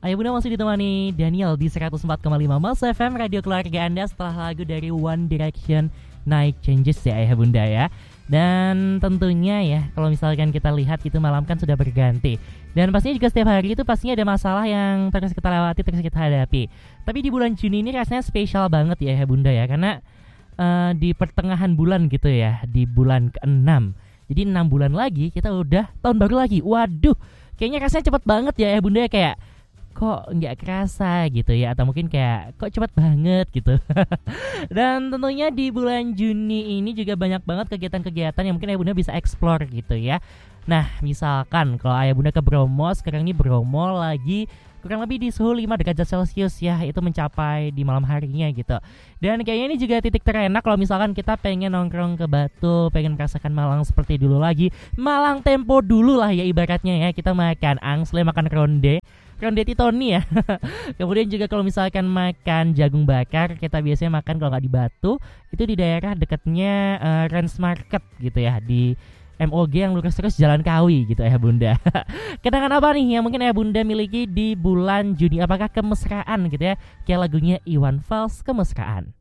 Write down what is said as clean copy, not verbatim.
Ayah Bunda masih ditemani Daniel di 104,5 Mas FM Radio Keluarga Anda setelah lagu dari One Direction Night Changes ya Ayah Bunda ya. Dan tentunya ya kalau misalkan kita lihat itu malam kan sudah berganti. Dan pastinya juga setiap hari itu pastinya ada masalah yang terus kita lewati, terus kita hadapi. Tapi di bulan Juni ini rasanya spesial banget ya Ayah Bunda ya. Karena di pertengahan bulan gitu ya, di bulan ke-6. Jadi 6 bulan lagi kita udah tahun baru lagi. Waduh, kayaknya rasanya cepet banget ya Ayah Bunda ya, kayak kok nggak kerasa gitu ya, atau mungkin kayak kok cepat banget gitu. Dan tentunya di bulan Juni ini juga banyak banget kegiatan-kegiatan yang mungkin Ayah Bunda bisa explore gitu ya. Nah misalkan kalau Ayah Bunda ke Bromo, sekarang ini Bromo lagi kurang lebih di suhu 5 derajat Celcius ya, itu mencapai di malam harinya gitu. Dan kayaknya ini juga titik terenak kalau misalkan kita pengen nongkrong ke Batu, pengen merasakan Malang seperti dulu lagi, Malang tempo dulu lah ya ibaratnya ya. Kita makan angsle, makan ronde titoni ya. Kemudian juga kalau misalkan makan jagung bakar, kita biasanya makan kalau nggak di Batu itu di daerah dekatnya Rans Market gitu ya, di MOG yang lurus terus Jalan Kawi gitu ya Bunda. Kenangan apa nih yang mungkin Ayah Bunda miliki di bulan Juni? Apakah kemesraan gitu ya, kayak lagunya Iwan Fals Kemesraan?